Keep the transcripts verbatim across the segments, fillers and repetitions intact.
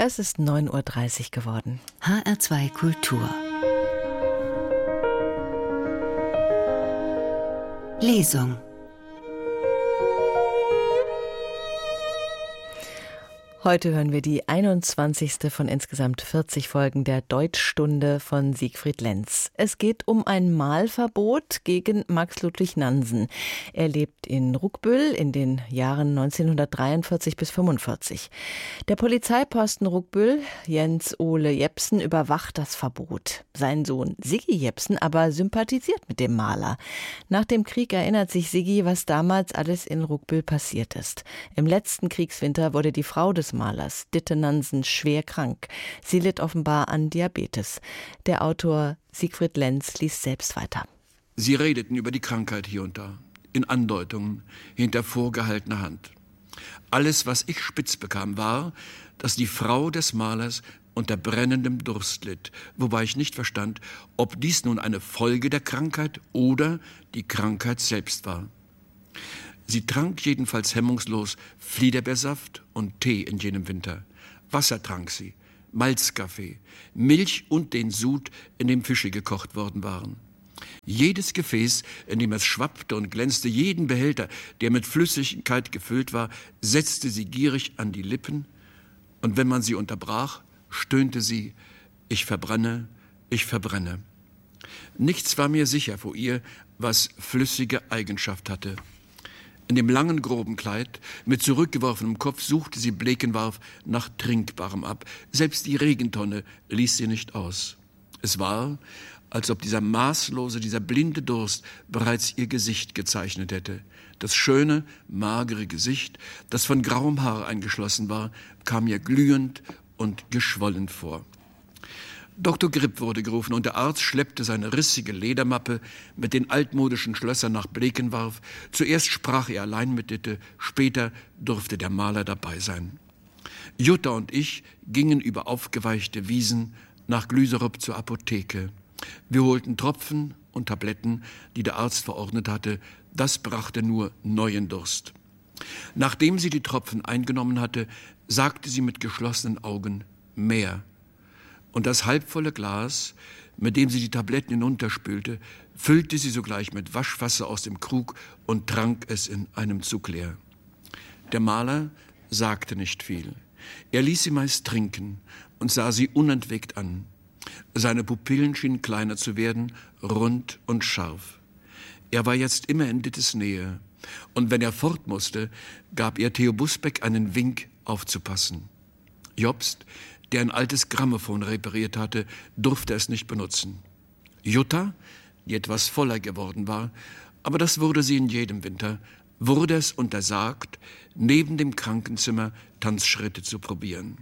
Es ist neun Uhr dreißig geworden. H R zwei Kultur. Lesung. Heute hören wir die einundzwanzigste von insgesamt vierzig Folgen der Deutschstunde von Siegfried Lenz. Es geht um ein Malverbot gegen Max Ludwig Nansen. Er lebt in Ruckbüll in den Jahren neunzehnhundertdreiundvierzig bis fünfundvierzig. Der Polizeiposten Ruckbüll, Jens Ole Jepsen, überwacht das Verbot. Sein Sohn Siggi Jepsen aber sympathisiert mit dem Maler. Nach dem Krieg erinnert sich Siggi, was damals alles in Ruckbüll passiert ist. Im letzten Kriegswinter wurde die Frau des Malers, Ditte Nansen, schwer krank. Sie litt offenbar an Diabetes. Der Autor Siegfried Lenz liest selbst weiter. Sie redeten über die Krankheit hier und da, in Andeutungen, hinter vorgehaltener Hand. Alles, was ich spitz bekam, war, dass die Frau des Malers unter brennendem Durst litt, wobei ich nicht verstand, ob dies nun eine Folge der Krankheit oder die Krankheit selbst war. Sie trank jedenfalls hemmungslos Fliederbeersaft und Tee in jenem Winter. Wasser trank sie, Malzkaffee, Milch und den Sud, in dem Fische gekocht worden waren. Jedes Gefäß, in dem es schwappte und glänzte, jeden Behälter, der mit Flüssigkeit gefüllt war, setzte sie gierig an die Lippen, und wenn man sie unterbrach, stöhnte sie: Ich verbrenne, ich verbrenne. Nichts war mir sicher vor ihr, was flüssige Eigenschaft hatte. In dem langen, groben Kleid, mit zurückgeworfenem Kopf, suchte sie Blekenwarf nach Trinkbarem ab. Selbst die Regentonne ließ sie nicht aus. Es war, als ob dieser maßlose, dieser blinde Durst bereits ihr Gesicht gezeichnet hätte. Das schöne, magere Gesicht, das von grauem Haar eingeschlossen war, kam ihr glühend und geschwollen vor. Doktor Gripp wurde gerufen und der Arzt schleppte seine rissige Ledermappe mit den altmodischen Schlössern nach Blekenwarf. Zuerst sprach er allein mit Ditte, später durfte der Maler dabei sein. Jutta und ich gingen über aufgeweichte Wiesen nach Glüserup zur Apotheke. Wir holten Tropfen und Tabletten, die der Arzt verordnet hatte. Das brachte nur neuen Durst. Nachdem sie die Tropfen eingenommen hatte, sagte sie mit geschlossenen Augen: Mehr. Und das halbvolle Glas, mit dem sie die Tabletten hinunterspülte, füllte sie sogleich mit Waschwasser aus dem Krug und trank es in einem Zug leer. Der Maler sagte nicht viel. Er ließ sie meist trinken und sah sie unentwegt an. Seine Pupillen schienen kleiner zu werden, rund und scharf. Er war jetzt immer in Dittes Nähe, und wenn er fort musste, gab er Theo Busbeck einen Wink, aufzupassen. Jobst, der ein altes Grammophon repariert hatte, durfte es nicht benutzen. Jutta, die etwas voller geworden war, aber das wurde sie in jedem Winter, wurde es untersagt, neben dem Krankenzimmer Tanzschritte zu probieren.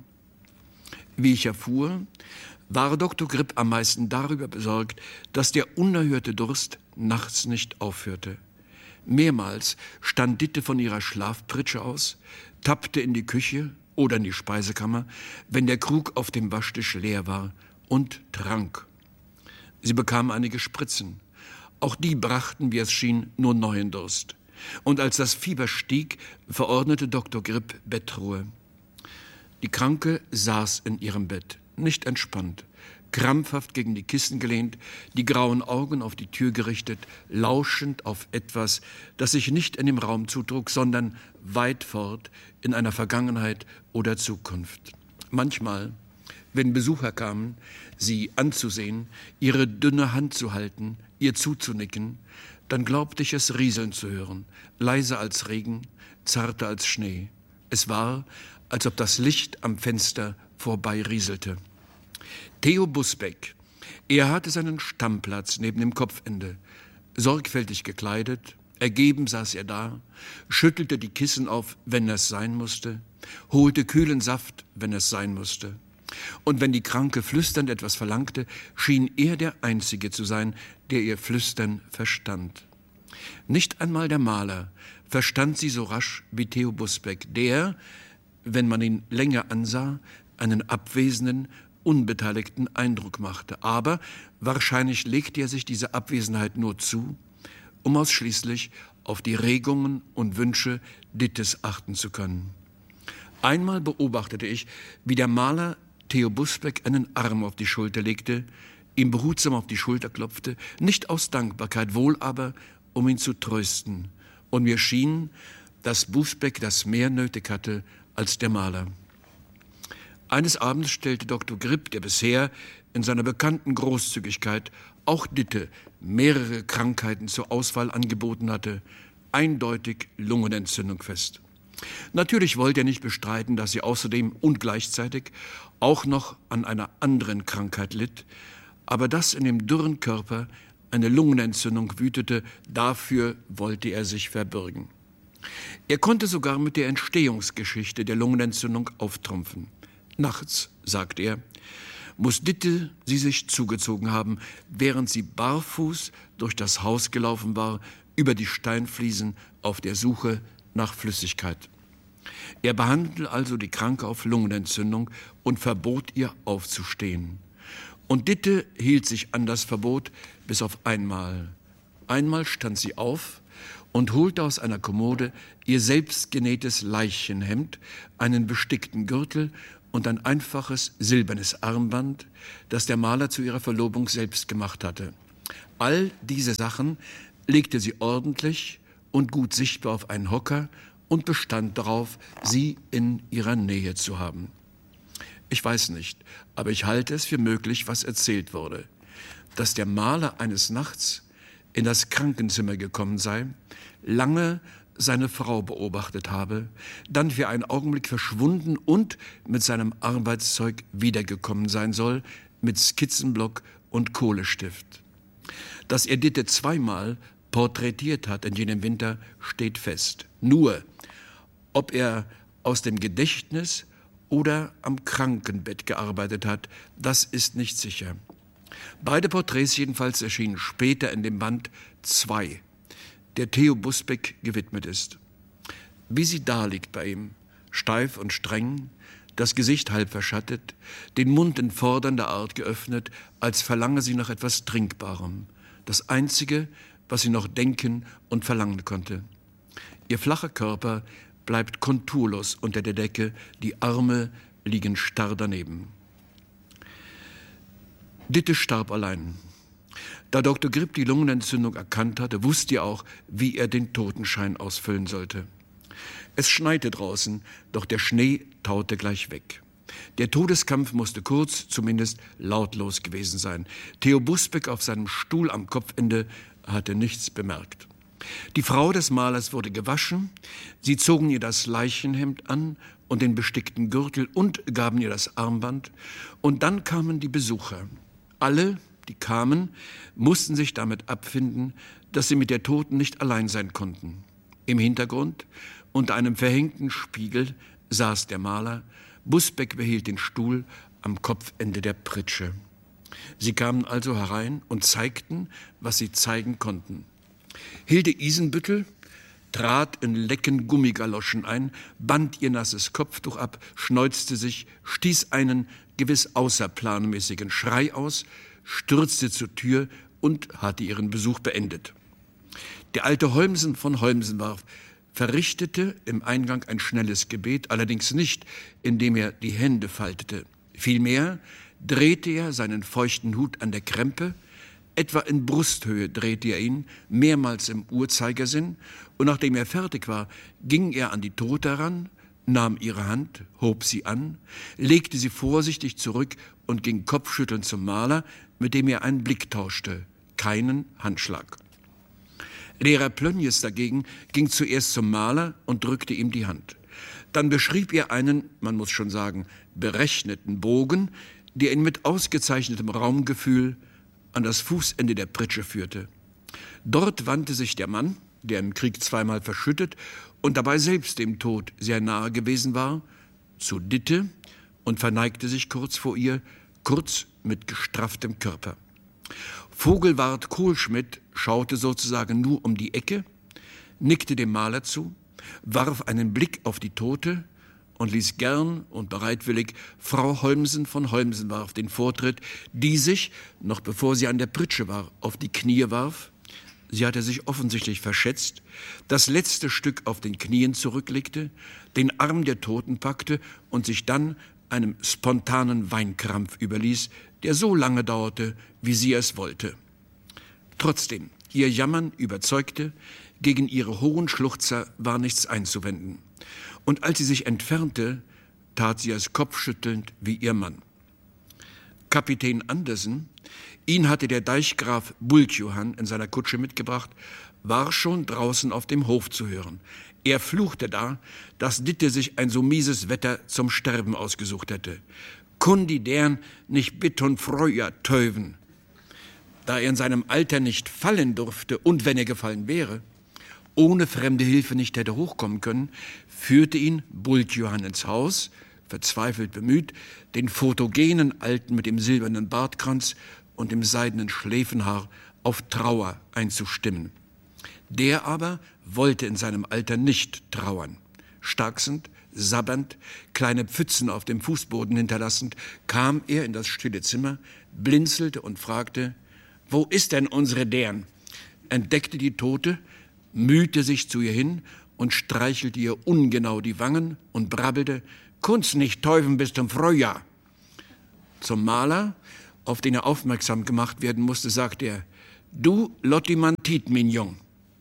Wie ich erfuhr, war Doktor Gripp am meisten darüber besorgt, dass der unerhörte Durst nachts nicht aufhörte. Mehrmals stand Ditte von ihrer Schlafpritsche aus, tappte in die Küche oder in die Speisekammer, wenn der Krug auf dem Waschtisch leer war, und trank. Sie bekam einige Spritzen. Auch die brachten, wie es schien, nur neuen Durst. Und als das Fieber stieg, verordnete Doktor Gripp Bettruhe. Die Kranke saß in ihrem Bett, nicht entspannt, krampfhaft gegen die Kissen gelehnt, die grauen Augen auf die Tür gerichtet, lauschend auf etwas, das sich nicht in dem Raum zutrug, sondern weit fort in einer Vergangenheit oder Zukunft. Manchmal, wenn Besucher kamen, sie anzusehen, ihre dünne Hand zu halten, ihr zuzunicken, dann glaubte ich es rieseln zu hören, leiser als Regen, zarter als Schnee. Es war, als ob das Licht am Fenster vorbei rieselte. Theo Busbeck, er hatte seinen Stammplatz neben dem Kopfende. Sorgfältig gekleidet, ergeben saß er da, schüttelte die Kissen auf, wenn es sein musste, holte kühlen Saft, wenn es sein musste. Und wenn die Kranke flüsternd etwas verlangte, schien er der Einzige zu sein, der ihr Flüstern verstand. Nicht einmal der Maler verstand sie so rasch wie Theo Busbeck, der, wenn man ihn länger ansah, einen abwesenden, unbeteiligten Eindruck machte. Aber wahrscheinlich legte er sich diese Abwesenheit nur zu, um ausschließlich auf die Regungen und Wünsche Dittes achten zu können. Einmal beobachtete ich, wie der Maler Theo Busbek einen Arm auf die Schulter legte, ihm behutsam auf die Schulter klopfte, nicht aus Dankbarkeit, wohl aber, um ihn zu trösten. Und mir schien, dass Busbek das mehr nötig hatte als der Maler. Eines Abends stellte Doktor Gripp, der bisher in seiner bekannten Großzügigkeit auch Ditte mehrere Krankheiten zur Auswahl angeboten hatte, eindeutig Lungenentzündung fest. Natürlich wollte er nicht bestreiten, dass sie außerdem und gleichzeitig auch noch an einer anderen Krankheit litt, aber dass in dem dürren Körper eine Lungenentzündung wütete, dafür wollte er sich verbürgen. Er konnte sogar mit der Entstehungsgeschichte der Lungenentzündung auftrumpfen. Nachts, sagt er, muss Ditte sie sich zugezogen haben, während sie barfuß durch das Haus gelaufen war, über die Steinfliesen auf der Suche nach Flüssigkeit. Er behandelte also die Kranke auf Lungenentzündung und verbot ihr aufzustehen. Und Ditte hielt sich an das Verbot bis auf einmal. Einmal stand sie auf und holte aus einer Kommode ihr selbstgenähtes Leichenhemd, einen bestickten Gürtel und ein einfaches silbernes Armband, das der Maler zu ihrer Verlobung selbst gemacht hatte. All diese Sachen legte sie ordentlich und gut sichtbar auf einen Hocker und bestand darauf, sie in ihrer Nähe zu haben. Ich weiß nicht, aber ich halte es für möglich, was erzählt wurde, dass der Maler eines Nachts in das Krankenzimmer gekommen sei, lange seine Frau beobachtet habe, dann für einen Augenblick verschwunden und mit seinem Arbeitszeug wiedergekommen sein soll, mit Skizzenblock und Kohlestift. Dass er Ditte zweimal porträtiert hat in jenem Winter, steht fest. Nur, ob er aus dem Gedächtnis oder am Krankenbett gearbeitet hat, das ist nicht sicher. Beide Porträts jedenfalls erschienen später in dem Band zwei, der Theo Busbek gewidmet ist. Wie sie daliegt bei ihm, steif und streng, das Gesicht halb verschattet, den Mund in fordernder Art geöffnet, als verlange sie nach etwas Trinkbarem. Das Einzige, was sie noch denken und verlangen konnte. Ihr flacher Körper bleibt konturlos unter der Decke, die Arme liegen starr daneben. Ditte starb allein. Da Doktor Gripp die Lungenentzündung erkannt hatte, wusste er auch, wie er den Totenschein ausfüllen sollte. Es schneite draußen, doch der Schnee taute gleich weg. Der Todeskampf musste kurz, zumindest lautlos gewesen sein. Theo Busbek auf seinem Stuhl am Kopfende hatte nichts bemerkt. Die Frau des Malers wurde gewaschen, sie zogen ihr das Leichenhemd an und den bestickten Gürtel und gaben ihr das Armband, und dann kamen die Besucher. Alle, die kamen, mussten sich damit abfinden, dass sie mit der Toten nicht allein sein konnten. Im Hintergrund, unter einem verhängten Spiegel, saß der Maler. Busbek behielt den Stuhl am Kopfende der Pritsche. Sie kamen also herein und zeigten, was sie zeigen konnten. Hilde Isenbüttel trat in lecken Gummigaloschen ein, band ihr nasses Kopftuch ab, schneuzte sich, stieß einen gewiss außerplanmäßigen Schrei aus, stürzte zur Tür und hatte ihren Besuch beendet. Der alte Holmsen von Holmsenwarf verrichtete im Eingang ein schnelles Gebet, allerdings nicht, indem er die Hände faltete. Vielmehr drehte er seinen feuchten Hut an der Krempe, etwa in Brusthöhe drehte er ihn, mehrmals im Uhrzeigersinn, und nachdem er fertig war, ging er an die Tote heran, nahm ihre Hand, hob sie an, legte sie vorsichtig zurück und ging kopfschüttelnd zum Maler, mit dem er einen Blick tauschte, keinen Handschlag. Lehrer Plönjes dagegen ging zuerst zum Maler und drückte ihm die Hand. Dann beschrieb er einen, man muss schon sagen, berechneten Bogen, der ihn mit ausgezeichnetem Raumgefühl an das Fußende der Pritsche führte. Dort wandte sich der Mann, der im Krieg zweimal verschüttet und dabei selbst dem Tod sehr nahe gewesen war, zu Ditte und verneigte sich kurz vor ihr, kurz mit gestrafftem Körper. Vogelwart Kohlschmidt schaute sozusagen nur um die Ecke, nickte dem Maler zu, warf einen Blick auf die Tote und ließ gern und bereitwillig Frau Holmsen von Holmsenwarf den Vortritt, die sich, noch bevor sie an der Pritsche war, auf die Knie warf, Sie hatte sich offensichtlich verschätzt, das letzte Stück auf den Knien zurücklegte, den Arm der Toten packte und sich dann einem spontanen Weinkrampf überließ, der so lange dauerte, wie sie es wollte. Trotzdem, ihr Jammern überzeugte, gegen ihre hohen Schluchzer war nichts einzuwenden. Und als sie sich entfernte, tat sie es kopfschüttelnd wie ihr Mann. Kapitän Andersen, ihn hatte der Deichgraf Bultjohann in seiner Kutsche mitgebracht, war schon draußen auf dem Hof zu hören. Er fluchte da, dass Ditte sich ein so mieses Wetter zum Sterben ausgesucht hätte. Kundi deren nicht bitton freuja töven. Da er in seinem Alter nicht fallen durfte und wenn er gefallen wäre, ohne fremde Hilfe nicht hätte hochkommen können, führte ihn Bultjohann ins Haus, verzweifelt bemüht, den photogenen Alten mit dem silbernen Bartkranz und dem seidenen Schläfenhaar auf Trauer einzustimmen. Der aber wollte in seinem Alter nicht trauern. Starksend, sabbernd, kleine Pfützen auf dem Fußboden hinterlassend, kam er in das stille Zimmer, blinzelte und fragte, »Wo ist denn unsere deren?« entdeckte die Tote, mühte sich zu ihr hin und streichelte ihr ungenau die Wangen und brabbelte, »Kunst nicht täufen bis zum Frühjahr.« Zum Maler, auf den er aufmerksam gemacht werden musste, sagte er, »Du Lottimantit, mein Jung.«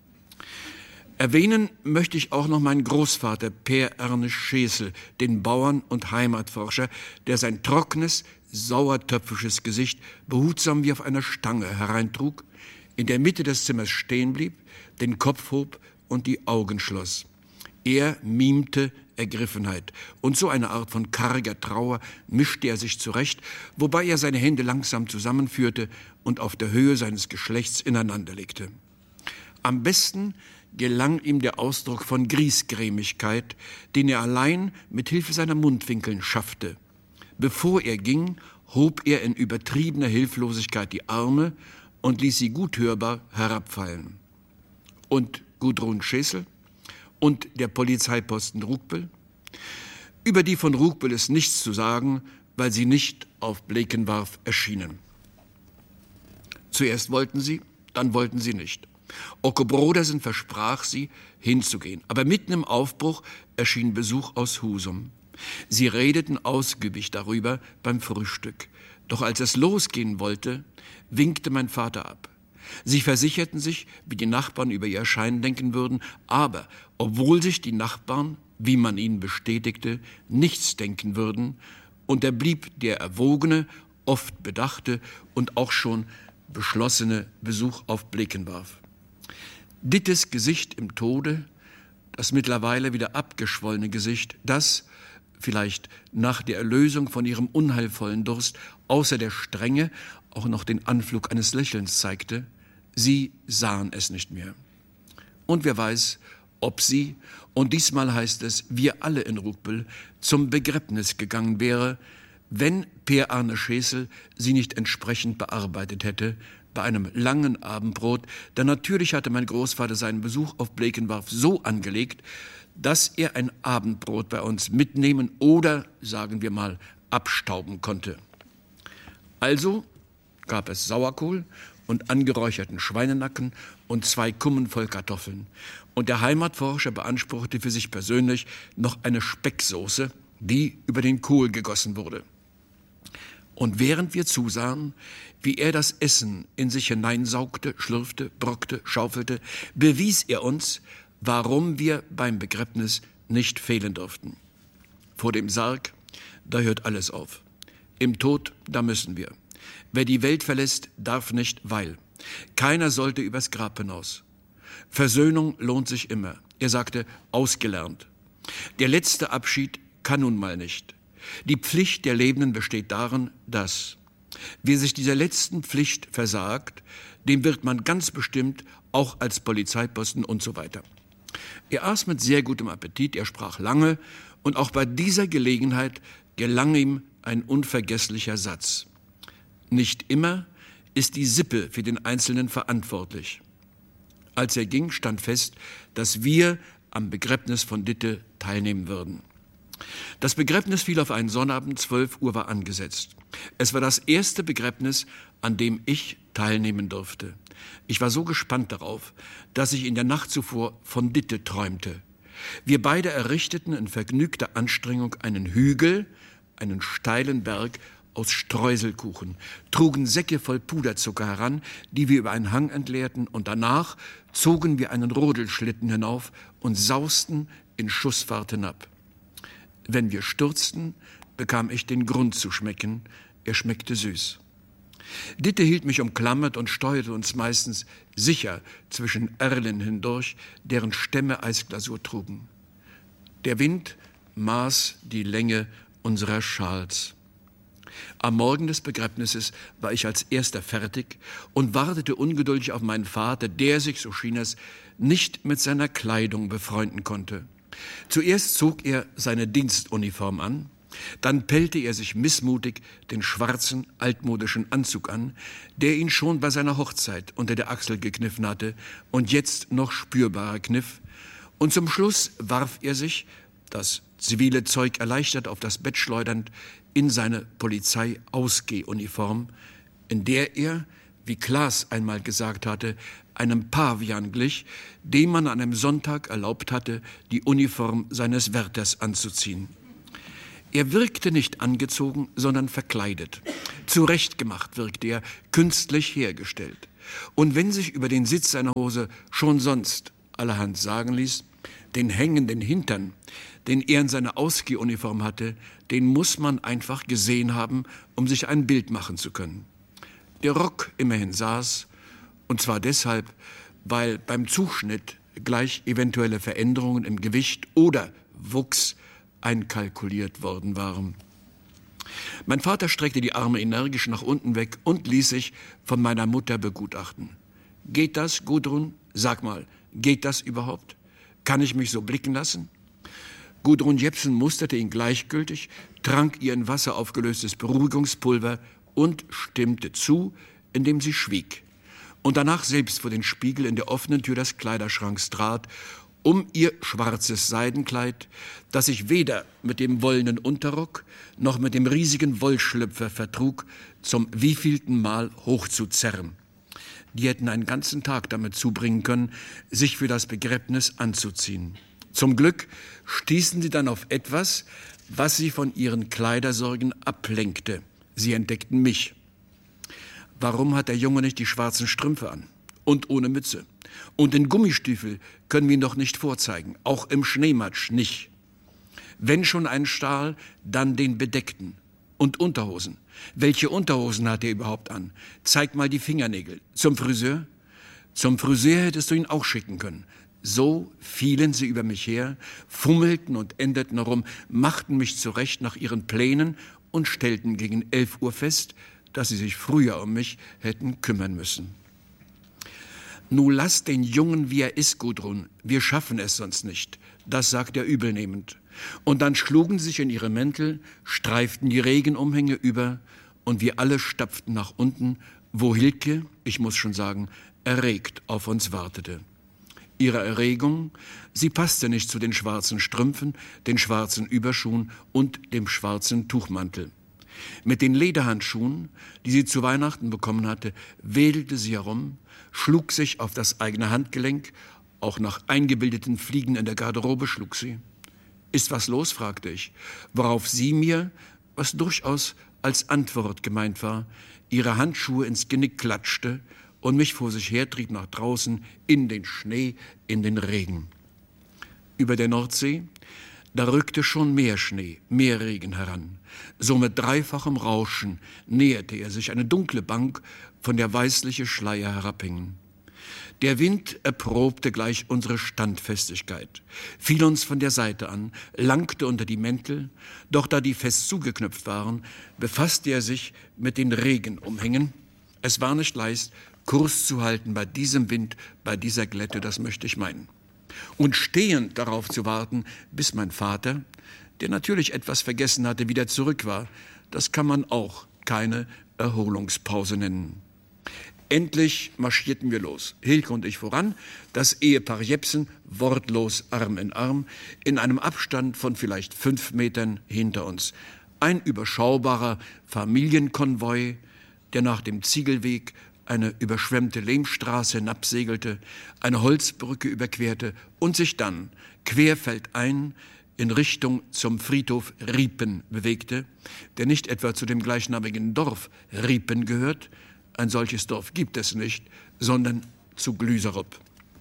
Erwähnen möchte ich auch noch meinen Großvater Per Ernest Schesel, den Bauern und Heimatforscher, der sein trockenes, sauertöpfisches Gesicht behutsam wie auf einer Stange hereintrug, in der Mitte des Zimmers stehen blieb, den Kopf hob und die Augen schloss. Er mimte Ergriffenheit und so eine Art von karger Trauer mischte er sich zurecht, wobei er seine Hände langsam zusammenführte und auf der Höhe seines Geschlechts ineinanderlegte. Am besten gelang ihm der Ausdruck von Griesgrämigkeit, den er allein mit Hilfe seiner Mundwinkeln schaffte. Bevor er ging, hob er in übertriebener Hilflosigkeit die Arme und ließ sie gut hörbar herabfallen. Und Gudrun Schesel und der Polizeiposten Rugbel? Über die von Rugbel ist nichts zu sagen, weil sie nicht auf Blekenwarf erschienen. Zuerst wollten sie, dann wollten sie nicht. Ocke Brodersen versprach sie, hinzugehen, aber mitten im Aufbruch erschien Besuch aus Husum. Sie redeten ausgiebig darüber beim Frühstück. Doch als es losgehen wollte, winkte mein Vater ab. Sie versicherten sich, wie die Nachbarn über ihr Erscheinen denken würden, aber obwohl sich die Nachbarn, wie man ihnen bestätigte, nichts denken würden, unterblieb der erwogene, oft bedachte und auch schon beschlossene Besuch auf Blekenwarf. Dittes Gesicht im Tode, das mittlerweile wieder abgeschwollene Gesicht, das, vielleicht nach der Erlösung von ihrem unheilvollen Durst, außer der Strenge auch noch den Anflug eines Lächelns zeigte, sie sahen es nicht mehr. Und wer weiß, ob sie, und diesmal heißt es, wir alle in Rugbel, zum Begräbnis gegangen wäre, wenn Per Arne Schesel sie nicht entsprechend bearbeitet hätte, bei einem langen Abendbrot, denn natürlich hatte mein Großvater seinen Besuch auf Blekenwarf so angelegt, dass er ein Abendbrot bei uns mitnehmen oder, sagen wir mal, abstauben konnte. Also gab es Sauerkohl und angeräucherten Schweinenacken und zwei Kummen voll Kartoffeln. Und der Heimatforscher beanspruchte für sich persönlich noch eine Specksoße, die über den Kohl gegossen wurde. Und während wir zusahen, wie er das Essen in sich hineinsaugte, schlürfte, brockte, schaufelte, bewies er uns, warum wir beim Begräbnis nicht fehlen durften. Vor dem Sarg, da hört alles auf. Im Tod, da müssen wir. Wer die Welt verlässt, darf nicht, weil. Keiner sollte übers Grab hinaus. Versöhnung lohnt sich immer. Er sagte, ausgelernt. Der letzte Abschied kann nun mal nicht. Die Pflicht der Lebenden besteht darin, dass wer sich dieser letzten Pflicht versagt, dem wird man ganz bestimmt auch als Polizeiposten und so weiter. Er aß mit sehr gutem Appetit, er sprach lange und auch bei dieser Gelegenheit gelang ihm ein unvergesslicher Satz. Nicht immer ist die Sippe für den Einzelnen verantwortlich. Als er ging, stand fest, dass wir am Begräbnis von Ditte teilnehmen würden. Das Begräbnis fiel auf einen Sonnabend, zwölf Uhr war angesetzt. Es war das erste Begräbnis, an dem ich teilnehmen durfte. Ich war so gespannt darauf, dass ich in der Nacht zuvor von Ditte träumte. Wir beide errichteten in vergnügter Anstrengung einen Hügel, einen steilen Berg aus Streuselkuchen, trugen Säcke voll Puderzucker heran, die wir über einen Hang entleerten, und danach zogen wir einen Rodelschlitten hinauf und sausten in Schussfahrt hinab. Wenn wir stürzten, bekam ich den Grund zu schmecken, er schmeckte süß. Ditte hielt mich umklammert und steuerte uns meistens sicher zwischen Erlen hindurch, deren Stämme Eisglasur trugen. Der Wind maß die Länge unserer Schals. Am Morgen des Begräbnisses war ich als Erster fertig und wartete ungeduldig auf meinen Vater, der sich, so schien es, nicht mit seiner Kleidung befreunden konnte. Zuerst zog er seine Dienstuniform an, dann pellte er sich missmutig den schwarzen, altmodischen Anzug an, der ihn schon bei seiner Hochzeit unter der Achsel gekniffen hatte und jetzt noch spürbarer kniff, und zum Schluss warf er sich, das zivile Zeug erleichtert auf das Bett schleudernd, in seine Polizei-Ausgehuniform, in der er, wie Klaas einmal gesagt hatte, einem Pavian glich, dem man an einem Sonntag erlaubt hatte, die Uniform seines Wärters anzuziehen. Er wirkte nicht angezogen, sondern verkleidet. Zurechtgemacht wirkte er, künstlich hergestellt. Und wenn sich über den Sitz seiner Hose schon sonst allerhand sagen ließ, den hängenden Hintern, den er in seiner Ausgehuniform hatte, den muss man einfach gesehen haben, um sich ein Bild machen zu können. Der Rock immerhin saß, und zwar deshalb, weil beim Zuschnitt gleich eventuelle Veränderungen im Gewicht oder Wuchs einkalkuliert worden waren. Mein Vater streckte die Arme energisch nach unten weg und ließ sich von meiner Mutter begutachten. »Geht das, Gudrun? Sag mal, geht das überhaupt? Kann ich mich so blicken lassen?« Gudrun Jepsen musterte ihn gleichgültig, trank ihr in Wasser aufgelöstes Beruhigungspulver und stimmte zu, indem sie schwieg. Und danach selbst vor den Spiegel in der offenen Tür des Kleiderschranks trat, um ihr schwarzes Seidenkleid, das sich weder mit dem wollenen Unterrock noch mit dem riesigen Wollschlüpfer vertrug, zum wievielten Mal hochzuzerren. Die hätten einen ganzen Tag damit zubringen können, sich für das Begräbnis anzuziehen. Zum Glück stießen sie dann auf etwas, was sie von ihren Kleidersorgen ablenkte. Sie entdeckten mich. Warum hat der Junge nicht die schwarzen Strümpfe an? Und ohne Mütze. Und den Gummistiefel können wir ihn doch nicht vorzeigen, auch im Schneematsch nicht. Wenn schon ein Stahl, dann den bedeckten. Und Unterhosen. Welche Unterhosen hat er überhaupt an? Zeig mal die Fingernägel. Zum Friseur? Zum Friseur hättest du ihn auch schicken können. So fielen sie über mich her, fummelten und änderten herum, machten mich zurecht nach ihren Plänen und stellten gegen elf Uhr fest, dass sie sich früher um mich hätten kümmern müssen. »Nu lass den Jungen, wie er ist, Gudrun, wir schaffen es sonst nicht«, das sagt er übelnehmend. Und dann schlugen sie sich in ihre Mäntel, streiften die Regenumhänge über und wir alle stapften nach unten, wo Hilke, ich muss schon sagen, erregt auf uns wartete. Ihre Erregung, sie passte nicht zu den schwarzen Strümpfen, den schwarzen Überschuhen und dem schwarzen Tuchmantel. Mit den Lederhandschuhen, die sie zu Weihnachten bekommen hatte, wedelte sie herum, schlug sich auf das eigene Handgelenk, auch nach eingebildeten Fliegen in der Garderobe schlug sie. »Ist was los?« fragte ich, worauf sie mir, was durchaus als Antwort gemeint war, ihre Handschuhe ins Genick klatschte und mich vor sich hertrieb nach draußen, in den Schnee, in den Regen. Über der Nordsee, da rückte schon mehr Schnee, mehr Regen heran. So mit dreifachem Rauschen näherte er sich eine dunkle Bank, von der weißliche Schleier herabhingen. Der Wind erprobte gleich unsere Standfestigkeit, fiel uns von der Seite an, langte unter die Mäntel, doch da die fest zugeknüpft waren, befasste er sich mit den Regenumhängen. Es war nicht leicht, Kurs zu halten bei diesem Wind, bei dieser Glätte, das möchte ich meinen. Und stehend darauf zu warten, bis mein Vater, der natürlich etwas vergessen hatte, wieder zurück war, das kann man auch keine Erholungspause nennen. Endlich marschierten wir los, Hilke und ich voran, das Ehepaar Jepsen wortlos Arm in Arm, in einem Abstand von vielleicht fünf Metern hinter uns. Ein überschaubarer Familienkonvoi, der nach dem Ziegelweg eine überschwemmte Lehmstraße hinabsegelte, eine Holzbrücke überquerte und sich dann querfeldein in Richtung zum Friedhof Riepen bewegte, der nicht etwa zu dem gleichnamigen Dorf Riepen gehört, ein solches Dorf gibt es nicht, sondern zu Glüserup.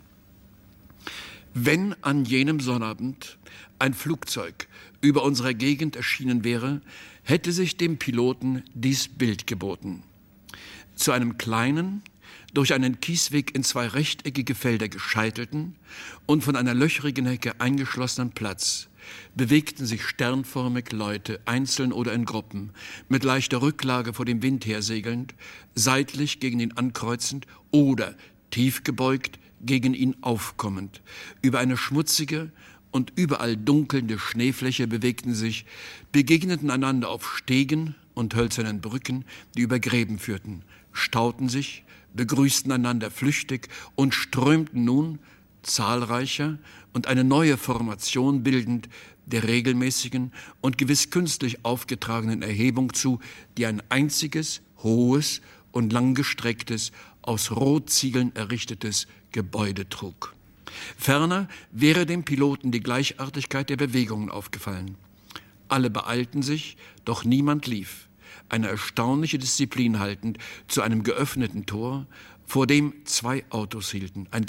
Wenn an jenem Sonnabend ein Flugzeug über unserer Gegend erschienen wäre, hätte sich dem Piloten dies Bild geboten. Zu einem kleinen, durch einen Kiesweg in zwei rechteckige Felder gescheitelten und von einer löchrigen Hecke eingeschlossenen Platz bewegten sich sternförmig Leute, einzeln oder in Gruppen, mit leichter Rücklage vor dem Wind hersegelnd, seitlich gegen ihn ankreuzend oder tief gebeugt gegen ihn aufkommend. Über eine schmutzige und überall dunkelnde Schneefläche bewegten sich, begegneten einander auf Stegen und hölzernen Brücken, die über Gräben führten, stauten sich, begrüßten einander flüchtig und strömten nun, zahlreicher und eine neue Formation bildend, der regelmäßigen und gewiss künstlich aufgetragenen Erhebung zu, die ein einziges, hohes und langgestrecktes, aus Rotziegeln errichtetes Gebäude trug. Ferner wäre dem Piloten die Gleichartigkeit der Bewegungen aufgefallen. Alle beeilten sich, doch niemand lief, eine erstaunliche Disziplin haltend, zu einem geöffneten Tor, vor dem zwei Autos hielten, ein